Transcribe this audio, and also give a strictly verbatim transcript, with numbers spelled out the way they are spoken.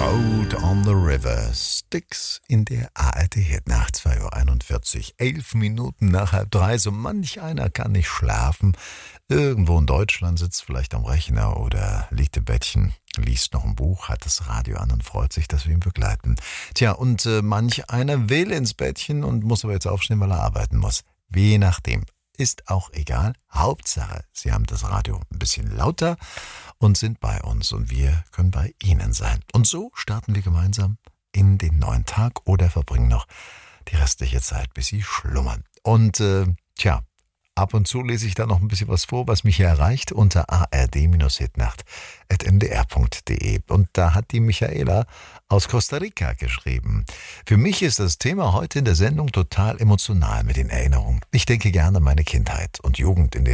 Boat on the River, Styx in der A R D-Hitnacht, zwei Uhr einundvierzig, elf Minuten nach halb drei, so manch einer kann nicht schlafen. Irgendwo in Deutschland sitzt vielleicht am Rechner oder liegt im Bettchen, liest noch ein Buch, hat das Radio an und freut sich, dass wir ihn begleiten. Tja, und äh, manch einer will ins Bettchen und muss aber jetzt aufstehen, weil er arbeiten muss. Je nachdem. Ist auch egal. Hauptsache, Sie haben das Radio ein bisschen lauter und sind bei uns und wir können bei Ihnen sein. Und so starten wir gemeinsam in den neuen Tag oder verbringen noch die restliche Zeit, bis Sie schlummern. Und äh, tja, ab und zu lese ich da noch ein bisschen was vor, was mich hier erreicht unter a r d hitnacht at n d r punkt d e. Und da hat die Michaela aus Costa Rica geschrieben. Für mich ist das Thema heute in der Sendung total emotional mit den Erinnerungen. Ich denke gerne an meine Kindheit und Jugend in den